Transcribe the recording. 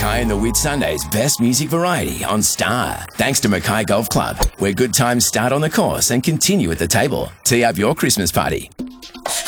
Mackay and the Whitsunday's best music variety on Star. Thanks to Mackay Golf Club, where good times start on the course and continue at the table. Tee up your Christmas party.